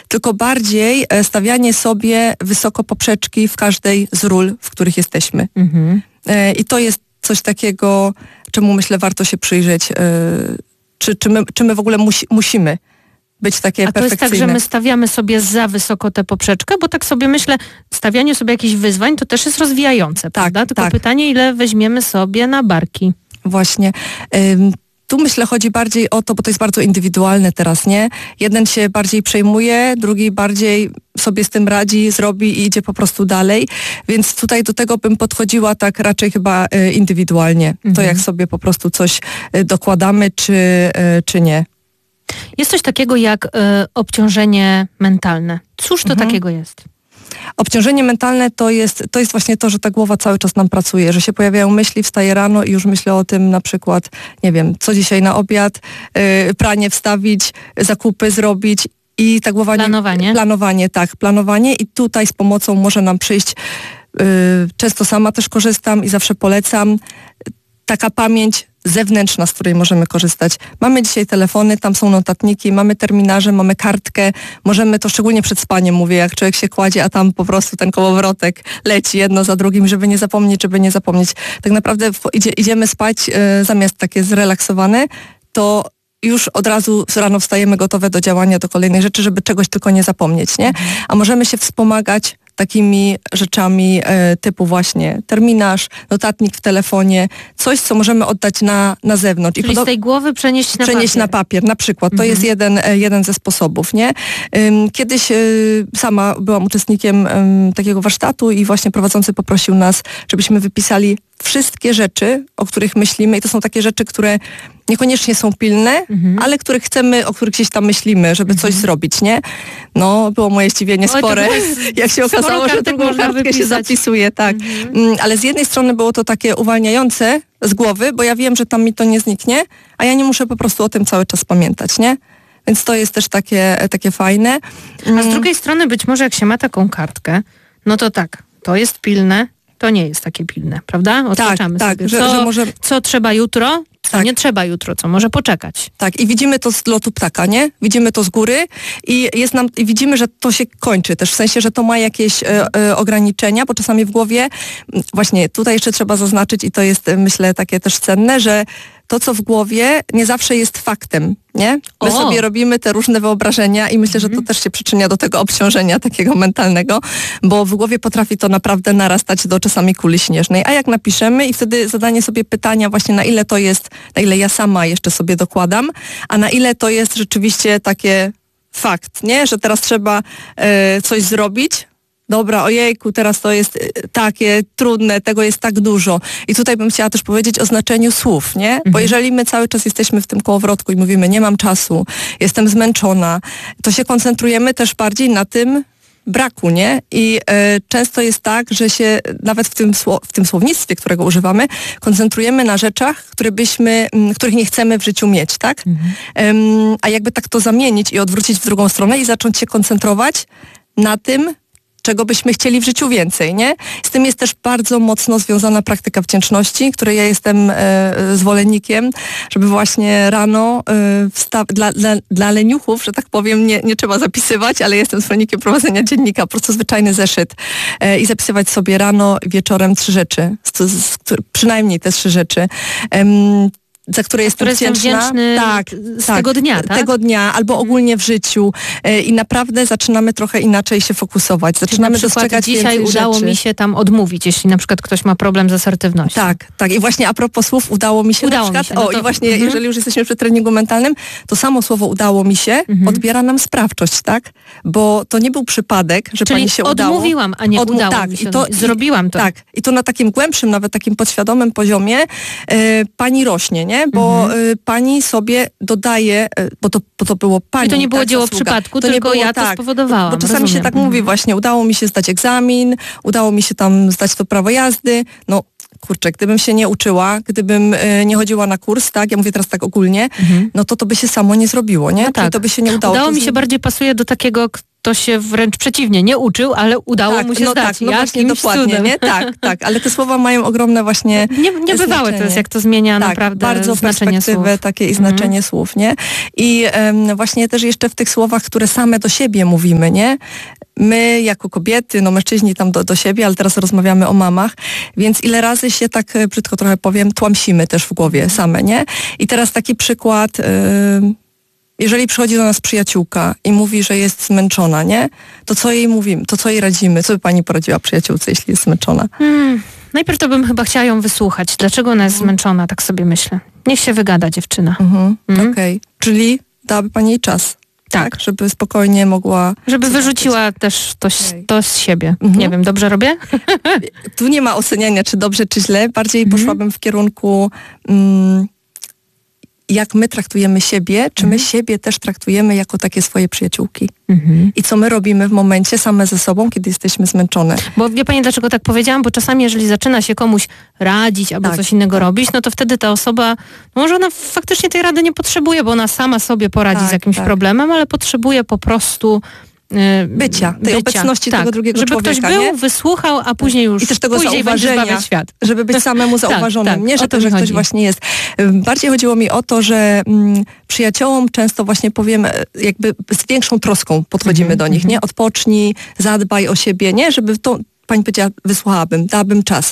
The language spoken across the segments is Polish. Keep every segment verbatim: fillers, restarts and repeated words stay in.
tylko bardziej stawianie sobie wysoko poprzeczki w każdej z ról, w których jesteśmy. Mhm. I to jest coś takiego, czemu myślę warto się przyjrzeć, czy, czy, my, czy my w ogóle musi, musimy być takie perfekcyjne. A to jest tak, że my stawiamy sobie za wysoko tę poprzeczkę, bo tak sobie myślę, stawianie sobie jakichś wyzwań to też jest rozwijające, tak, prawda? Tylko tak. Pytanie, ile weźmiemy sobie na barki. Właśnie. Ym, tu myślę chodzi bardziej o to, bo to jest bardzo indywidualne teraz, nie? Jeden się bardziej przejmuje, drugi bardziej sobie z tym radzi, zrobi i idzie po prostu dalej. Więc tutaj do tego bym podchodziła tak raczej chyba y, indywidualnie. Mhm. To jak sobie po prostu coś y, dokładamy, czy, y, czy nie. Jest coś takiego jak y, obciążenie mentalne. Cóż to mhm. takiego jest? Obciążenie mentalne to jest, to jest właśnie to, że ta głowa cały czas nam pracuje, że się pojawiają myśli, wstaję rano i już myślę o tym na przykład, nie wiem, co dzisiaj na obiad, yy, pranie wstawić, zakupy zrobić i ta głowa... Planowanie. Nie, planowanie, tak, planowanie i tutaj z pomocą może nam przyjść, yy, często sama też korzystam i zawsze polecam, taka pamięć zewnętrzna, z której możemy korzystać. Mamy dzisiaj telefony, tam są notatniki, mamy terminarze, mamy kartkę, możemy to szczególnie przed spaniem, mówię, jak człowiek się kładzie, a tam po prostu ten kołowrotek leci jedno za drugim, żeby nie zapomnieć, żeby nie zapomnieć. Tak naprawdę idzie, idziemy spać, y, zamiast takie zrelaksowane, to już od razu rano wstajemy gotowe do działania, do kolejnej rzeczy, żeby czegoś tylko nie zapomnieć, nie? A możemy się wspomagać takimi rzeczami e, typu właśnie terminarz, notatnik w telefonie, coś, co możemy oddać na, na zewnątrz. Czyli I podo- z tej głowy przenieść na przenieść papier. na papier, na przykład. Mhm. To jest jeden, jeden ze sposobów, nie? Ym, kiedyś y, sama byłam uczestnikiem ym, takiego warsztatu i właśnie prowadzący poprosił nas, żebyśmy wypisali wszystkie rzeczy, o których myślimy i to są takie rzeczy, które niekoniecznie są pilne, mhm. ale których chcemy, o których gdzieś tam myślimy, żeby mhm. coś zrobić, nie? No, było moje zdziwienie spore, jak się okazało, że drugą kartkę wypisać. się zapisuje, tak. Mhm. Ale z jednej strony było to takie uwalniające z głowy, bo ja wiem, że tam mi to nie zniknie, a ja nie muszę po prostu o tym cały czas pamiętać, nie? Więc to jest też takie, takie fajne. A z drugiej strony być może jak się ma taką kartkę, no to tak, to jest pilne, to nie jest takie pilne, prawda? Odliczamy tak, sobie. Tak, że, co, że może... co trzeba jutro, co tak. nie trzeba jutro, co może poczekać. Tak, i widzimy to z lotu ptaka, nie? Widzimy to z góry i jest nam, i widzimy, że to się kończy też, w sensie, że to ma jakieś e, e, ograniczenia, bo czasami w głowie, właśnie tutaj jeszcze trzeba zaznaczyć i to jest, myślę, takie też cenne, że to, co w głowie, nie zawsze jest faktem, nie? My o. sobie robimy te różne wyobrażenia i myślę, że to też się przyczynia do tego obciążenia takiego mentalnego, bo w głowie potrafi to naprawdę narastać do czasami kuli śnieżnej. A jak napiszemy i wtedy zadanie sobie pytania właśnie, na ile to jest, na ile ja sama jeszcze sobie dokładam, a na ile to jest rzeczywiście takie fakt, nie? Że teraz trzeba e, coś zrobić, dobra, ojejku, teraz to jest takie trudne, tego jest tak dużo. I tutaj bym chciała też powiedzieć o znaczeniu słów, nie? Mhm. Bo jeżeli my cały czas jesteśmy w tym kołowrotku i mówimy, nie mam czasu, jestem zmęczona, to się koncentrujemy też bardziej na tym braku, nie? I e, często jest tak, że się nawet w tym, sło- w tym słownictwie, którego używamy, koncentrujemy na rzeczach, które byśmy, m, których nie chcemy w życiu mieć, tak? Mhm. Ym, a jakby tak to zamienić i odwrócić w drugą stronę i zacząć się koncentrować na tym, czego byśmy chcieli w życiu więcej, nie? Z tym jest też bardzo mocno związana praktyka wdzięczności, której ja jestem e, zwolennikiem, żeby właśnie rano e, wsta- dla, dla, dla leniuchów, że tak powiem, nie, nie trzeba zapisywać, ale jestem zwolennikiem prowadzenia dziennika, po prostu zwyczajny zeszyt e, i zapisywać sobie rano i wieczorem trzy rzeczy, z, z, z, przynajmniej te trzy rzeczy. Em, za które jestem które wdzięczna. wdzięczny tak, z tak, tego dnia, tak? Tego dnia, albo ogólnie w życiu. E, I naprawdę zaczynamy trochę inaczej się fokusować. Zaczynamy Czyli na przykład dostrzegać dzisiaj udało rzeczy. mi się tam odmówić, jeśli na przykład ktoś ma problem z asertywnością. Tak, tak. I właśnie a propos słów, udało mi się udało na przykład. Mi się, no o, to, i właśnie mhm. jeżeli już jesteśmy przy treningu mentalnym, to samo słowo udało mi się mhm. odbiera nam sprawczość, tak? Bo to nie był przypadek, że Czyli pani się udało. odmówiłam, a nie Odmów- udało tak, mi się. I to, Zrobiłam to. Tak. I to na takim głębszym, nawet takim podświadomym poziomie e, pani rośnie, nie? Bo mhm. e, pani sobie dodaje, e, bo, to, bo to było pani. I to nie było tak, dzieło zasługa. przypadku, to tylko nie było, ja to tak, spowodowałam. Bo czasami rozumiem. się tak mhm. mówi właśnie, udało mi się zdać egzamin, udało mi się tam zdać to prawo jazdy, no kurczę, gdybym się nie uczyła, gdybym y, nie chodziła na kurs, tak, ja mówię teraz tak ogólnie, mhm. no to to by się samo nie zrobiło, nie? No tak. Czyli to by się nie udało. Udało to mi z... się bardziej pasuje do takiego, ktoś się wręcz przeciwnie, nie uczył, ale udało tak, mu się no zdać. Tak, no właśnie, dokładnie, cudem. nie? Tak, tak, ale te słowa mają ogromne właśnie Nie, niebywałe to jest, jak to zmienia tak, naprawdę bardzo znaczenie słów. takie i znaczenie mm. słów, nie? I um, właśnie też jeszcze w tych słowach, które same do siebie mówimy, nie? My jako kobiety, no mężczyźni tam do, do siebie, ale teraz rozmawiamy o mamach, więc ile razy się tak, brzydko trochę powiem, tłamsimy też w głowie same, nie? I teraz taki przykład, yy, jeżeli przychodzi do nas przyjaciółka i mówi, że jest zmęczona, nie? To co jej mówimy, to co jej radzimy? Co by pani poradziła przyjaciółce, jeśli jest zmęczona? Hmm. Najpierw to bym chyba chciała ją wysłuchać. Dlaczego ona jest mhm. zmęczona, tak sobie myślę. Niech się wygada dziewczyna. Mhm. Mhm. Okej, okay. Czyli dałaby pani jej czas. Tak. tak, żeby spokojnie mogła... Żeby wyrzuciła też to, okay. to z siebie. Mhm. Nie wiem, dobrze robię? Tu nie ma oceniania, czy dobrze, czy źle. Bardziej mhm. poszłabym w kierunku... Mm, jak my traktujemy siebie, czy my mhm. siebie też traktujemy jako takie swoje przyjaciółki. Mhm. I co my robimy w momencie same ze sobą, kiedy jesteśmy zmęczone. Bo wie pani, dlaczego tak powiedziałam? Bo czasami, jeżeli zaczyna się komuś radzić albo tak. coś innego robić, no to wtedy ta osoba, no może ona faktycznie tej rady nie potrzebuje, bo ona sama sobie poradzi tak, z jakimś tak. problemem, ale potrzebuje po prostu bycia, tej bycia. obecności tak, tego drugiego żeby człowieka. Żeby ktoś był, nie? wysłuchał, a później już I też tego później zauważenia, świat. Żeby być samemu zauważonym. tak, tak, nie, że to, że ktoś właśnie jest. Bardziej chodziło mi o to, że mm, przyjaciołom często właśnie powiemy, jakby z większą troską podchodzimy mm-hmm, do nich, mm-hmm. nie? Odpocznij, zadbaj o siebie, nie? Żeby to pani powiedziała, wysłuchałabym, dałabym czas.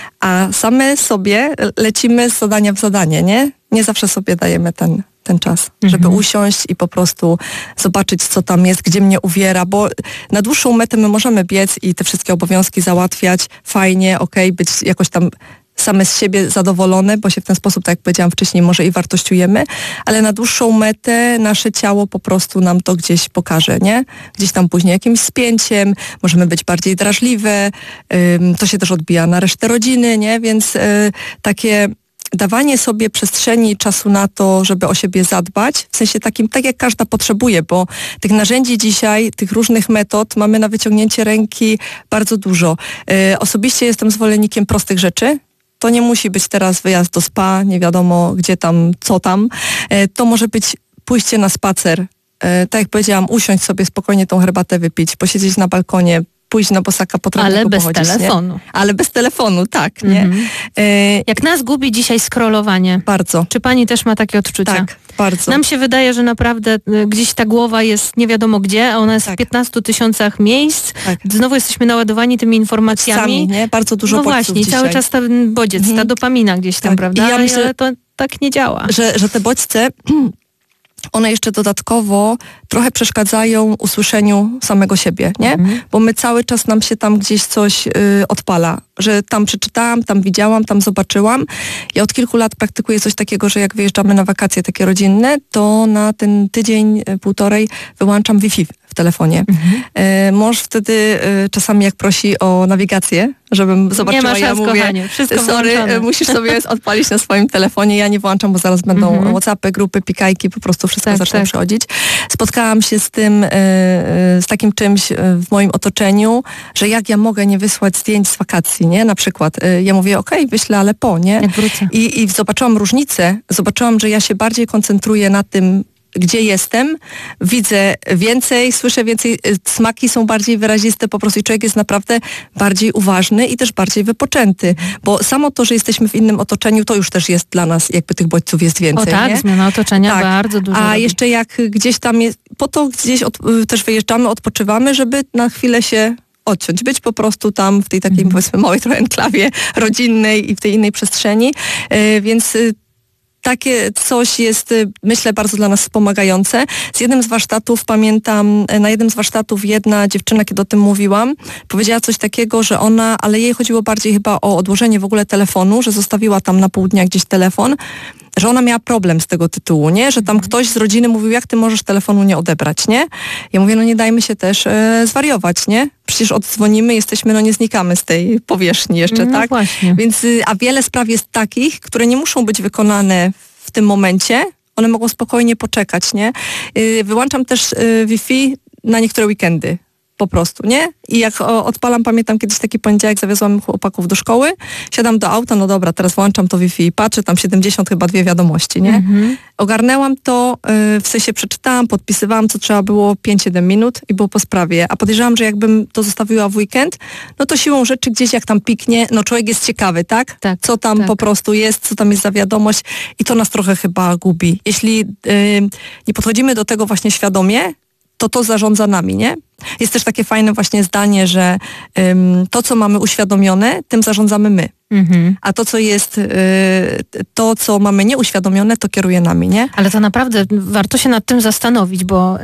A same sobie lecimy z zadania w zadanie, nie? Nie zawsze sobie dajemy ten ten czas, mhm. żeby usiąść i po prostu zobaczyć, co tam jest, gdzie mnie uwiera, bo na dłuższą metę my możemy biec i te wszystkie obowiązki załatwiać fajnie, okej, okay, być jakoś tam same z siebie zadowolone, bo się w ten sposób, tak jak powiedziałam wcześniej, może i wartościujemy, ale na dłuższą metę nasze ciało po prostu nam to gdzieś pokaże, nie? Gdzieś tam później jakimś spięciem, możemy być bardziej drażliwe, ym, to się też odbija na resztę rodziny, nie? Więc yy, takie dawanie sobie przestrzeni i czasu na to, żeby o siebie zadbać, w sensie takim, tak jak każda potrzebuje, bo tych narzędzi dzisiaj, tych różnych metod mamy na wyciągnięcie ręki bardzo dużo. Yy, osobiście jestem zwolennikiem prostych rzeczy. To nie musi być teraz wyjazd do spa, nie wiadomo gdzie tam, co tam. Yy, to może być pójście na spacer. Yy, tak jak powiedziałam, usiąść sobie spokojnie tą herbatę wypić, posiedzieć na balkonie, pójść na bosaka po trawniku Ale bez pochodzić, telefonu. Nie? Ale bez telefonu, tak, nie? Mm-hmm. E... Jak nas gubi dzisiaj scrollowanie. Bardzo. Czy pani też ma takie odczucia? Tak, bardzo. Nam się wydaje, że naprawdę gdzieś ta głowa jest nie wiadomo gdzie, a ona jest tak. w piętnastu tysiącach miejsc. Tak. Znowu jesteśmy naładowani tymi informacjami. Sami, nie? Bardzo dużo No bodźców właśnie, dzisiaj. cały czas ten bodziec, mm-hmm. ta dopamina gdzieś tam, tak. prawda? Ja myślę, ale to tak nie działa. Że, że te bodźce... one jeszcze dodatkowo trochę przeszkadzają usłyszeniu samego siebie, nie? Mhm. Bo my cały czas nam się tam gdzieś coś y, odpala, że tam przeczytałam, tam widziałam, tam zobaczyłam. Ja od kilku lat praktykuję coś takiego, że jak wyjeżdżamy na wakacje takie rodzinne, to na ten tydzień, półtorej wyłączam Wi-Fi w telefonie. Mhm. Y, mąż wtedy y, czasami jak prosi o nawigację, żebym zobaczyła, nie ma szans, ja mówię, kochanie, wszystko sorry, włączone. Musisz sobie odpalić na swoim telefonie, ja nie włączam, bo zaraz będą mhm. WhatsAppy, grupy, pikajki, po prostu wszystko tak, zacznie tak. przychodzić. Spotkałam się z tym, y, z takim czymś w moim otoczeniu, że jak ja mogę nie wysłać zdjęć z wakacji, nie? Na przykład. Y, ja mówię, okej, okay, wyślę, ale po, nie? Jak wrócę. I, I zobaczyłam różnicę, zobaczyłam, że ja się bardziej koncentruję na tym, gdzie jestem, widzę więcej, słyszę więcej, smaki są bardziej wyraziste po prostu i człowiek jest naprawdę bardziej uważny i też bardziej wypoczęty, bo samo to, że jesteśmy w innym otoczeniu, to już też jest dla nas, jakby tych bodźców jest więcej. O tak, nie? Zmiana otoczenia tak. bardzo dużo. A robi. jeszcze jak gdzieś tam jest, po to gdzieś od, też wyjeżdżamy, odpoczywamy, żeby na chwilę się odciąć, być po prostu tam w tej takiej mm. powiedzmy małej trochę enklawie rodzinnej i w tej innej przestrzeni, yy, więc yy, takie coś jest, myślę, bardzo dla nas wspomagające. Z jednym z warsztatów, pamiętam, na jednym z warsztatów jedna dziewczyna, kiedy o tym mówiłam, powiedziała coś takiego, że ona, ale jej chodziło bardziej chyba o odłożenie w ogóle telefonu, że zostawiła tam na pół dnia gdzieś telefon, że ona miała problem z tego tytułu, nie? Że tam ktoś z rodziny mówił, jak ty możesz telefonu nie odebrać, nie? Ja mówię, no nie dajmy się też e, zwariować, nie? Przecież oddzwonimy, jesteśmy, no nie znikamy z tej powierzchni jeszcze, no tak? Właśnie. Więc, a wiele spraw jest takich, które nie muszą być wykonane w tym momencie, one mogą spokojnie poczekać, nie? Yy, wyłączam też yy, Wi-Fi na niektóre weekendy. po prostu, nie? I jak o, odpalam, pamiętam kiedyś taki poniedziałek, zawiozłam chłopaków do szkoły, siadam do auta, no dobra, teraz włączam to Wi-Fi i patrzę, tam siedemdziesiąt chyba dwie wiadomości, nie? Mhm. Ogarnęłam to, yy, w sensie przeczytałam, podpisywałam, co trzeba było, pięć siedem minut i było po sprawie. A podejrzewam, że jakbym to zostawiła w weekend, no to siłą rzeczy gdzieś jak tam piknie, no człowiek jest ciekawy, tak? tak co tam tak. po prostu jest, co tam jest za wiadomość i to nas trochę chyba gubi. Jeśli yy, nie podchodzimy do tego właśnie świadomie, to to zarządza nami, nie? Jest też takie fajne właśnie zdanie, że ym, to, co mamy uświadomione, tym zarządzamy my. Mhm. A to, co jest, y, to, co mamy nieuświadomione, to kieruje nami, nie? Ale to naprawdę warto się nad tym zastanowić, bo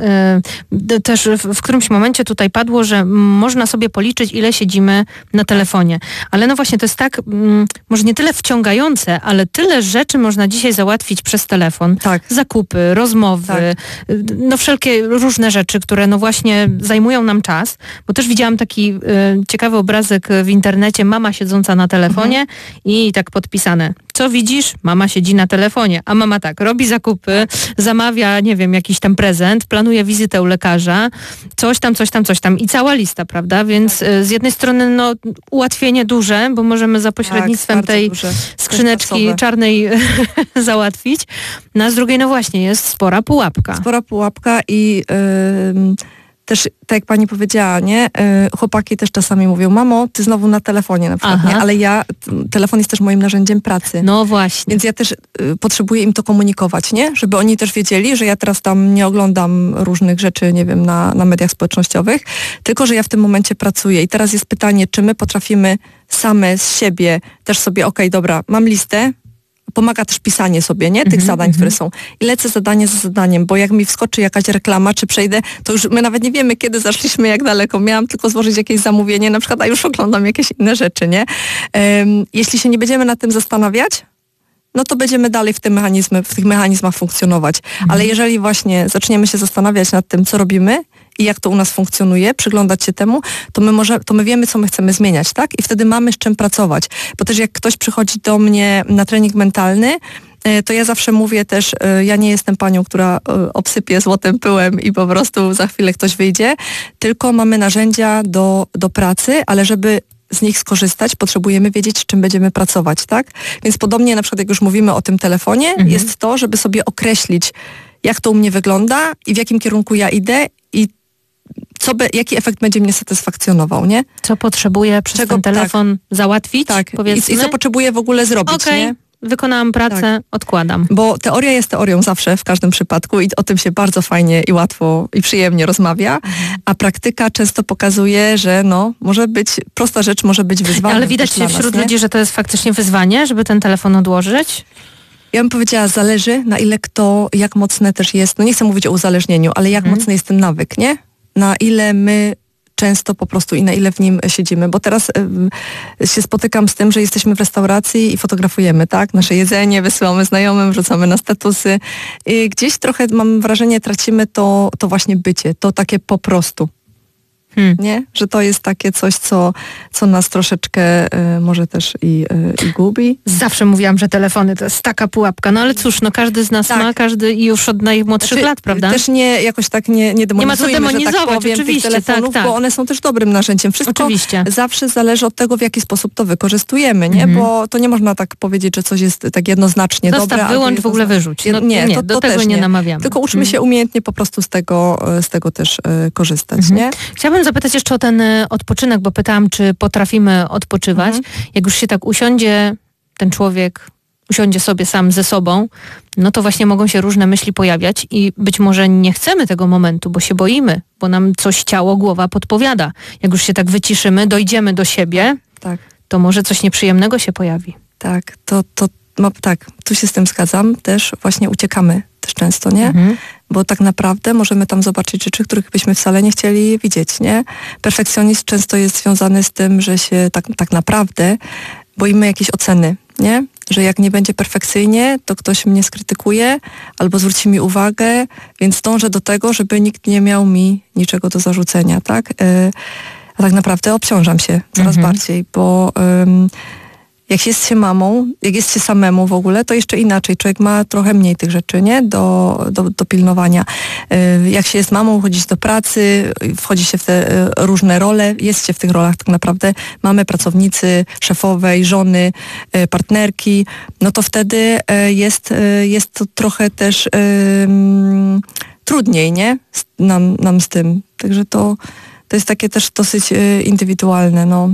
y, też w, w którymś momencie tutaj padło, że można sobie policzyć, ile siedzimy na telefonie. Ale no właśnie, to jest tak, mm, może nie tyle wciągające, ale tyle rzeczy można dzisiaj załatwić przez telefon. Tak. Zakupy, rozmowy, tak. no wszelkie różne rzeczy, które no właśnie zajmują nam czas. Bo też widziałam taki y, ciekawy obrazek w internecie, mama siedząca na telefonie, mhm. i tak podpisane. Co widzisz? Mama siedzi na telefonie, a mama tak, robi zakupy, zamawia, nie wiem, jakiś tam prezent, planuje wizytę u lekarza, coś tam, coś tam, coś tam i cała lista, prawda? Więc tak. z jednej strony no ułatwienie duże, bo możemy za pośrednictwem tak, tej duże. skrzyneczki czarnej załatwić, no a z drugiej no właśnie jest spora pułapka. Spora pułapka i yy... też, tak jak pani powiedziała, nie? Yy, chłopaki też czasami mówią, mamo, ty znowu na telefonie na przykład, nie? Ale ja, telefon jest też moim narzędziem pracy. No właśnie. Więc ja też y, potrzebuję im to komunikować, nie? Żeby oni też wiedzieli, że ja teraz tam nie oglądam różnych rzeczy, nie wiem, na, na mediach społecznościowych, tylko że ja w tym momencie pracuję. I teraz jest pytanie, czy my potrafimy same z siebie też sobie, okej, okay, dobra, mam listę, pomaga też pisanie sobie, nie? Tych mm-hmm, zadań, mm-hmm. które są. I lecę zadanie za zadaniem, bo jak mi wskoczy jakaś reklama, czy przejdę, to już my nawet nie wiemy, kiedy zaszliśmy, jak daleko. Miałam tylko złożyć jakieś zamówienie, na przykład, a już oglądam jakieś inne rzeczy, nie? Um, jeśli się nie będziemy nad tym zastanawiać, no to będziemy dalej w, tym mechanizmy, w tych mechanizmach funkcjonować. Mm-hmm. Ale jeżeli właśnie zaczniemy się zastanawiać nad tym, co robimy i jak to u nas funkcjonuje, przyglądać się temu, to my, może, to my wiemy, co my chcemy zmieniać, tak? I wtedy mamy z czym pracować. Bo też jak ktoś przychodzi do mnie na trening mentalny, to ja zawsze mówię też, ja nie jestem panią, która obsypie złotym pyłem i po prostu za chwilę ktoś wyjdzie, tylko mamy narzędzia do, do pracy, ale żeby z nich skorzystać, potrzebujemy wiedzieć, z czym będziemy pracować, tak? Więc podobnie na przykład jak już mówimy o tym telefonie, mhm. jest to, żeby sobie określić, jak to u mnie wygląda i w jakim kierunku ja idę i co by, jaki efekt będzie mnie satysfakcjonował, nie? Co potrzebuję przez Czego, ten telefon tak, załatwić, tak. powiedzmy? I, I co potrzebuję w ogóle zrobić, okay. nie? Wykonałam pracę, tak. odkładam. Bo teoria jest teorią zawsze, w każdym przypadku i o tym się bardzo fajnie i łatwo i przyjemnie rozmawia, mhm. a praktyka często pokazuje, że no, może być, prosta rzecz może być wyzwaniem. Ale widać się wśród nas, ludzi, że to jest faktycznie wyzwanie, żeby ten telefon odłożyć? Ja bym powiedziała, zależy na ile kto, jak mocne też jest, no nie chcę mówić o uzależnieniu, ale jak mhm. mocny jest ten nawyk, nie? Na ile my często po prostu i na ile w nim siedzimy, bo teraz y, się spotykam z tym, że jesteśmy w restauracji i fotografujemy, tak? Nasze jedzenie wysyłamy znajomym, wrzucamy na statusy. I gdzieś trochę, mam wrażenie, tracimy to, to właśnie bycie, to takie po prostu. Hmm. Nie? Że to jest takie coś, co, co nas troszeczkę y, może też i, y, i gubi. Zawsze mówiłam, że telefony to jest taka pułapka, no ale cóż, no każdy z nas tak. ma, każdy i już od najmłodszych znaczy, lat, prawda? Też nie, jakoś tak nie, nie demonizujmy, nie ma co demonizować, że tak powiem, oczywiście, tych telefonów, tak, tak. bo one są też dobrym narzędziem. Wszystko oczywiście. Zawsze zależy od tego, w jaki sposób to wykorzystujemy, nie? Mhm. Bo to nie można tak powiedzieć, że coś jest tak jednoznacznie Zostaw, dobre. wyłącz, w ogóle wyrzuć. No, nie, nie, to, to do tego nie namawiamy. Tylko uczmy mhm. się umiejętnie po prostu z tego, z tego też y, korzystać, mhm. nie? Chciałabym zapytać jeszcze o ten odpoczynek, bo pytałam, czy potrafimy odpoczywać. Mhm. Jak już się tak usiądzie ten człowiek, usiądzie sobie sam ze sobą, no to właśnie mogą się różne myśli pojawiać i być może nie chcemy tego momentu, bo się boimy, bo nam coś ciało, głowa podpowiada. Jak już się tak wyciszymy, dojdziemy do siebie, tak. to może coś nieprzyjemnego się pojawi. Tak, to, to no, tak, tu się z tym zgadzam. Też właśnie uciekamy też często, nie? Mhm. Bo tak naprawdę możemy tam zobaczyć rzeczy, których byśmy wcale nie chcieli widzieć, nie? Perfekcjonizm często jest związany z tym, że się tak, tak naprawdę boimy jakiejś oceny, nie? Że jak nie będzie perfekcyjnie, to ktoś mnie skrytykuje albo zwróci mi uwagę, więc dążę do tego, żeby nikt nie miał mi niczego do zarzucenia, tak? Yy, a tak naprawdę obciążam się coraz mhm. bardziej, bo... Yy, jak jest się mamą, jak jest się samemu w ogóle, to jeszcze inaczej. Człowiek ma trochę mniej tych rzeczy, nie? Do, do, do pilnowania. Jak się jest mamą, chodzi się do pracy, wchodzi się w te różne role, jest się w tych rolach tak naprawdę. Mamy pracownicy, szefowej, żony, partnerki, no to wtedy jest, jest to trochę też um, trudniej, nie? Nam, nam z tym. Także to, to jest takie też dosyć indywidualne, no.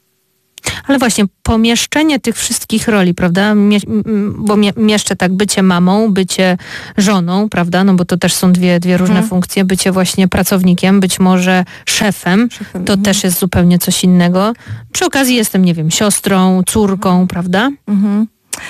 Ale właśnie pomieszczenie tych wszystkich roli, prawda, Mie- bo mie- mieszczę tak bycie mamą, bycie żoną, prawda, no bo to też są dwie, dwie różne mhm. funkcje, bycie właśnie pracownikiem, być może szefem, szefem to mhm. też jest zupełnie coś innego. Przy okazji jestem, nie wiem, siostrą, córką, mhm. prawda? Mhm.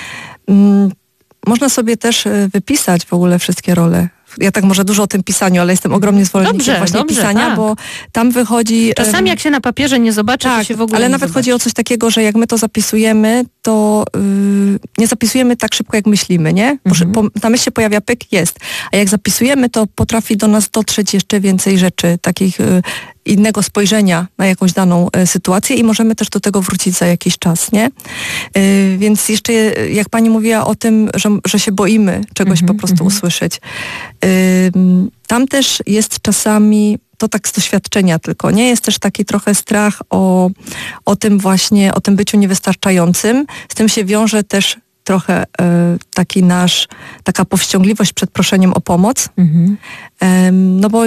Mm, można sobie też wypisać w ogóle wszystkie role. Ja tak może dużo o tym pisaniu, ale jestem ogromnie zwolennikiem dobrze, właśnie dobrze, pisania, tak. bo tam wychodzi... Czasami jak się na papierze nie zobaczy, tak, to się w ogóle ale nie nawet zobaczy. chodzi o coś takiego, że jak my to zapisujemy, to yy, nie zapisujemy tak szybko, jak myślimy, nie? Mhm. Po, ta myśl się pojawia, pyk, jest. A jak zapisujemy, to potrafi do nas dotrzeć jeszcze więcej rzeczy, takich yy, innego spojrzenia na jakąś daną y, sytuację i możemy też do tego wrócić za jakiś czas, nie? Y, więc jeszcze, jak pani mówiła o tym, że, że się boimy czegoś mm-hmm, po prostu mm-hmm. usłyszeć. Y, tam też jest czasami, to tak z doświadczenia tylko, nie? Jest też taki trochę strach o, o tym właśnie, o tym byciu niewystarczającym. Z tym się wiąże też trochę y, taki nasz, taka powściągliwość przed proszeniem o pomoc. Mm-hmm. Y, no bo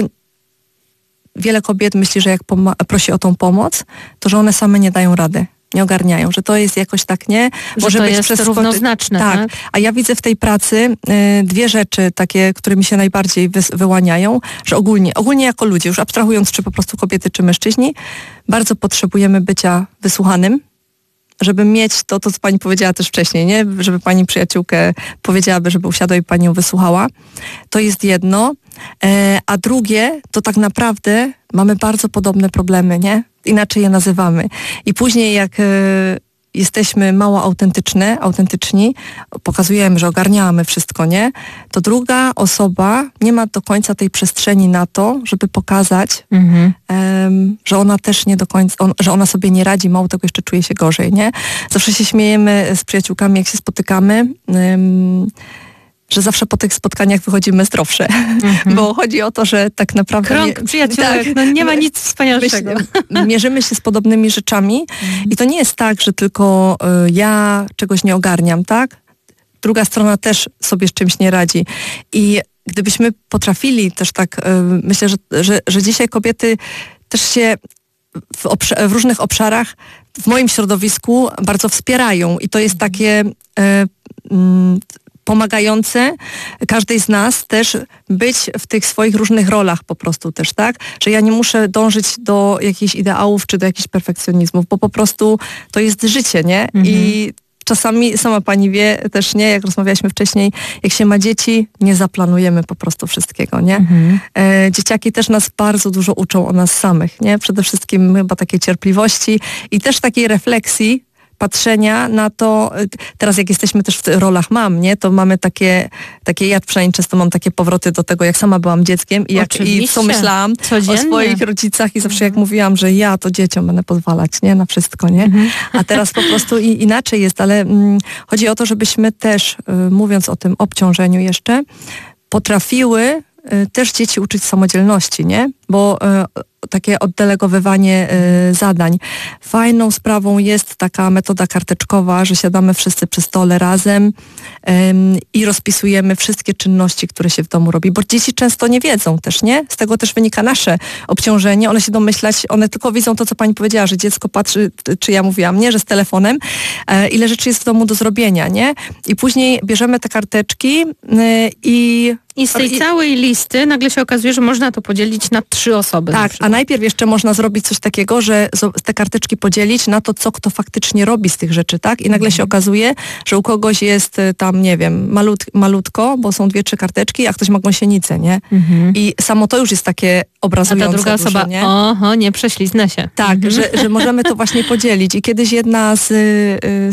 wiele kobiet myśli, że jak poma- prosi o tą pomoc, to że one same nie dają rady, nie ogarniają, że to jest jakoś tak, nie? Że może to być jest przeskoczy... równoznaczne, tak? tak? A ja widzę w tej pracy y, dwie rzeczy takie, które mi się najbardziej wy- wyłaniają, że ogólnie, ogólnie jako ludzie, już abstrahując, czy po prostu kobiety, czy mężczyźni, bardzo potrzebujemy bycia wysłuchanym, żeby mieć to, to co pani powiedziała też wcześniej, nie? Żeby pani przyjaciółkę powiedziałaby, żeby usiadła i pani ją wysłuchała. To jest jedno. E, a drugie, to tak naprawdę mamy bardzo podobne problemy, nie? Inaczej je nazywamy. I później jak e, jesteśmy mało autentyczne, autentyczni, pokazujemy, że ogarniamy wszystko, nie? To druga osoba nie ma do końca tej przestrzeni na to, żeby pokazać, mhm. um, że ona też nie do końca, on, że ona sobie nie radzi, mało tego jeszcze czuje się gorzej, nie? Zawsze się śmiejemy z przyjaciółkami, jak się spotykamy, um, że zawsze po tych spotkaniach wychodzimy zdrowsze, mm-hmm. bo chodzi o to, że tak naprawdę... Krąg przyjaciółek, tak, no nie ma nic wspanialszego. Myśl, mierzymy się z podobnymi rzeczami mm. i to nie jest tak, że tylko y, ja czegoś nie ogarniam, tak? Druga strona też sobie z czymś nie radzi. I gdybyśmy potrafili też tak, y, myślę, że, że, że dzisiaj kobiety też się w, obsz- w różnych obszarach w moim środowisku bardzo wspierają i to jest takie... Y, y, pomagające każdej z nas też być w tych swoich różnych rolach po prostu też, tak? Że ja nie muszę dążyć do jakichś ideałów czy do jakichś perfekcjonizmów, bo po prostu to jest życie, nie? Mhm. I czasami, sama pani wie też, nie? Jak rozmawialiśmy wcześniej, jak się ma dzieci, nie zaplanujemy po prostu wszystkiego, nie? Mhm. E, dzieciaki też nas bardzo dużo uczą o nas samych, nie? Przede wszystkim chyba takiej cierpliwości i też takiej refleksji, patrzenia na to, teraz jak jesteśmy też w rolach mam, nie, to mamy takie, takie ja przynajmniej często mam takie powroty do tego, jak sama byłam dzieckiem i, jak, i co myślałam codziennie o swoich rodzicach i zawsze jak mówiłam, że ja to dzieciom będę pozwalać, nie, na wszystko, nie, mhm. a teraz po prostu i, inaczej jest, ale mm, chodzi o to, żebyśmy też, y, mówiąc o tym obciążeniu jeszcze, potrafiły y, też dzieci uczyć samodzielności, nie, bo y, takie oddelegowywanie y, zadań. Fajną sprawą jest taka metoda karteczkowa, że siadamy wszyscy przy stole razem y, i rozpisujemy wszystkie czynności, które się w domu robi, bo dzieci często nie wiedzą też, nie? Z tego też wynika nasze obciążenie. One się domyślać, one tylko widzą to, co pani powiedziała, że dziecko patrzy, czy ja mówiłam, nie? Że z telefonem, y, ile rzeczy jest w domu do zrobienia, nie? I później bierzemy te karteczki y, i I z tej I, całej listy nagle się okazuje, że można to podzielić na trzy osoby. Tak, a najpierw jeszcze można zrobić coś takiego, że te karteczki podzielić na to, co kto faktycznie robi z tych rzeczy, tak? I nagle mhm. się okazuje, że u kogoś jest tam, nie wiem, malut, malutko, bo są dwie, trzy karteczki, a ktoś ma gąsienicę, nie? Mhm. I samo to już jest takie obrazujące. A ta druga dużo, osoba, nie? oho, nie prześliznę się. Tak, mhm. że, że możemy to właśnie podzielić. I kiedyś jedna z, z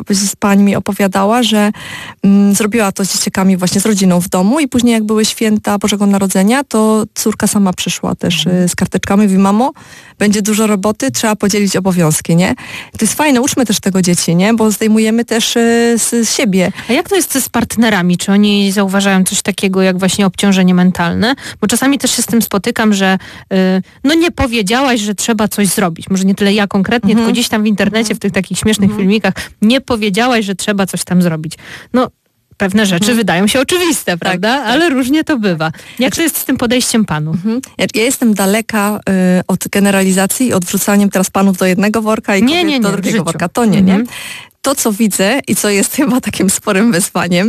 któraś z pań mi opowiadała, że mm, zrobiła to z dzieciakami właśnie z rodziną w domu i później jak były święta Bożego Narodzenia, to córka sama przyszła też y, z karteczkami i mówi, mamo, będzie dużo roboty, trzeba podzielić obowiązki, nie? To jest fajne, uczmy też tego dzieci, nie? Bo zdejmujemy też y, z, z siebie. A jak to jest z partnerami? Czy oni zauważają coś takiego jak właśnie obciążenie mentalne? Bo czasami też się z tym spotykam, że y, no nie powiedziałaś, że trzeba coś zrobić. Może nie tyle ja konkretnie, mhm. tylko gdzieś tam w internecie, w tych takich śmiesznych mhm. filmikach, nie powiedziałaś, że trzeba coś tam zrobić. No pewne rzeczy mhm. wydają się oczywiste, prawda? Tak, Ale tak. różnie to bywa. Jak znaczy, to jest z tym podejściem panów? Mhm. Ja, ja jestem daleka y, od generalizacji, od wrzucaniem teraz panów do jednego worka i nie, kobiet nie, nie, do drugiego worka. To nie, mhm. nie. To, co widzę i co jest chyba takim sporym wyzwaniem,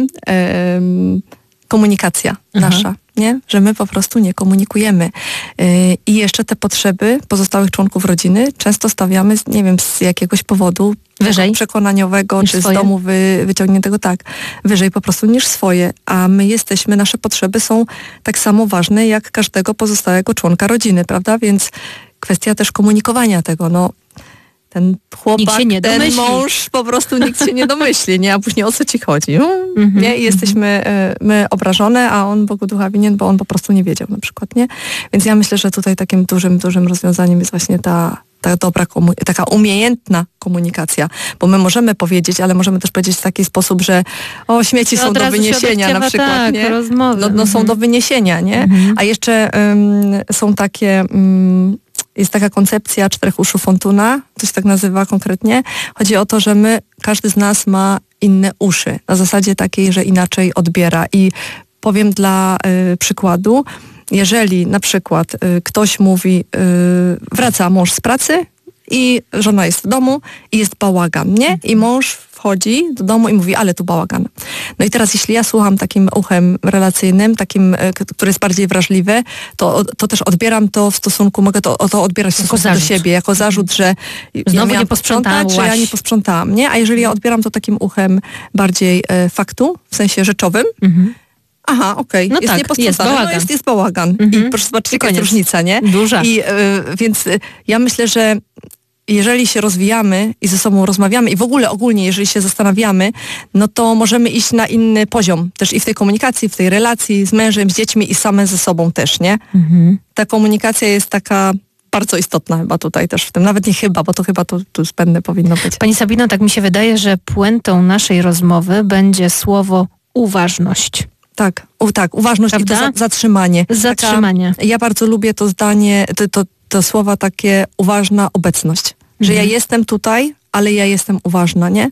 y, komunikacja mhm. nasza, nie? Że my po prostu nie komunikujemy. Yy, I jeszcze te potrzeby pozostałych członków rodziny często stawiamy, nie wiem, z jakiegoś powodu wyżej przekonaniowego, niż czy swoje? z domu wy, wyciągniętego, tak, wyżej po prostu niż swoje. A my jesteśmy, nasze potrzeby są tak samo ważne jak każdego pozostałego członka rodziny, prawda? Więc kwestia też komunikowania tego, no ten chłopak, nie ten domyśli. mąż, po prostu nikt się nie domyśli, nie? A później o co ci chodzi? No, mm-hmm, nie? I jesteśmy y, my obrażone, a on Bogu ducha winien, bo on po prostu nie wiedział na przykład, nie? Więc ja myślę, że tutaj takim dużym, dużym rozwiązaniem jest właśnie ta, ta dobra, komu- taka umiejętna komunikacja, bo my możemy powiedzieć, ale możemy też powiedzieć w taki sposób, że o, śmieci no są do wyniesienia na przykład, tak, nie? Rozmowy. No, no mm-hmm. są do wyniesienia, nie? Mm-hmm. A jeszcze ym, są takie... Ym, Jest taka koncepcja czterech uszu Fontuna, to się tak nazywa konkretnie. Chodzi o to, że my, każdy z nas ma inne uszy. Na zasadzie takiej, że inaczej odbiera. I powiem dla y, przykładu, jeżeli na przykład y, ktoś mówi, y, wraca mąż z pracy i żona jest w domu i jest bałagan, nie? I mąż wchodzi do domu i mówi, ale tu bałagan. No i teraz jeśli ja słucham takim uchem relacyjnym, takim, który jest bardziej wrażliwy, to, to też odbieram to w stosunku, mogę to, to odbierać w stosunku do siebie, jako zarzut, że znowu ja nie posprzątałam, że ja nie posprzątałam, nie? A jeżeli ja odbieram to takim uchem bardziej e, faktu, w sensie rzeczowym, mhm. aha, okej, okay. no jest tak, nieposprzątane, jest bałagan. No jest, jest bałagan. Mhm. I proszę zobaczyć, jaka jest różnica, nie? Duża. I, y, więc y, ja myślę, że jeżeli się rozwijamy i ze sobą rozmawiamy i w ogóle ogólnie, jeżeli się zastanawiamy, no to możemy iść na inny poziom. Też i w tej komunikacji, w tej relacji z mężem, z dziećmi i same ze sobą też, nie? Mhm. Ta komunikacja jest taka bardzo istotna chyba tutaj też w tym. Nawet nie chyba, bo to chyba tu, tu zbędne powinno być. Pani Sabino, tak mi się wydaje, że puentą naszej rozmowy będzie słowo uważność. Tak, u, tak, uważność. Prawda? I to za, zatrzymanie. Zatrzymanie. Taka, ja bardzo lubię to zdanie, to, to, to słowa takie uważna obecność. Że mhm. ja jestem tutaj, ale ja jestem uważna, nie?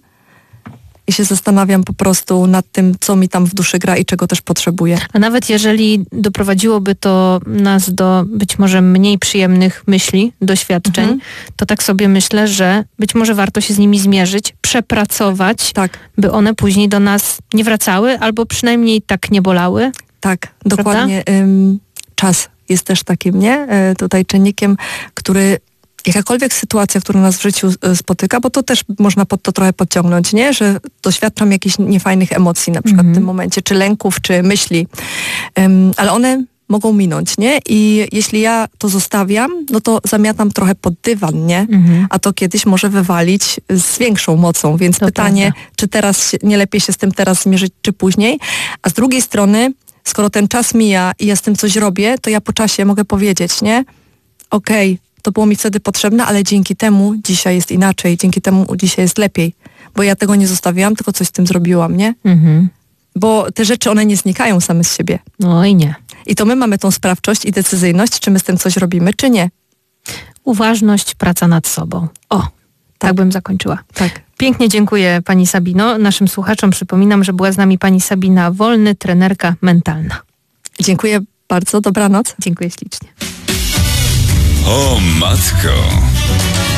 I się zastanawiam po prostu nad tym, co mi tam w duszy gra i czego też potrzebuję. A nawet jeżeli doprowadziłoby to nas do być może mniej przyjemnych myśli, doświadczeń, mhm. to tak sobie myślę, że być może warto się z nimi zmierzyć, przepracować, tak. by one później do nas nie wracały, albo przynajmniej tak nie bolały. Tak, dokładnie. Ym, czas jest też takim, nie? Y, tutaj czynnikiem, który... Jakakolwiek sytuacja, która nas w życiu spotyka, bo to też można pod to trochę podciągnąć, nie? Że doświadczam jakichś niefajnych emocji na przykład mm-hmm. w tym momencie, czy lęków, czy myśli, um, ale one mogą minąć, nie? I jeśli ja to zostawiam, no to zamiatam trochę pod dywan, nie? Mm-hmm. A to kiedyś może wywalić z większą mocą, więc to pytanie, prawda. Czy teraz się, nie lepiej się z tym teraz zmierzyć, czy później? A z drugiej strony, skoro ten czas mija i ja z tym coś robię, to ja po czasie mogę powiedzieć, nie? Okej, okay, to było mi wtedy potrzebne, ale dzięki temu dzisiaj jest inaczej, dzięki temu dzisiaj jest lepiej, bo ja tego nie zostawiłam, tylko coś z tym zrobiłam, nie? Mhm. Bo te rzeczy, one nie znikają same z siebie. No i nie. I to my mamy tą sprawczość i decyzyjność, czy my z tym coś robimy, czy nie. Uważność, praca nad sobą. O, tak, tak bym zakończyła. Tak. Pięknie dziękuję pani Sabino. Naszym słuchaczom przypominam, że była z nami pani Sabina Wolny, trenerka mentalna. Dziękuję bardzo, dobranoc. Dziękuję ślicznie. O matko!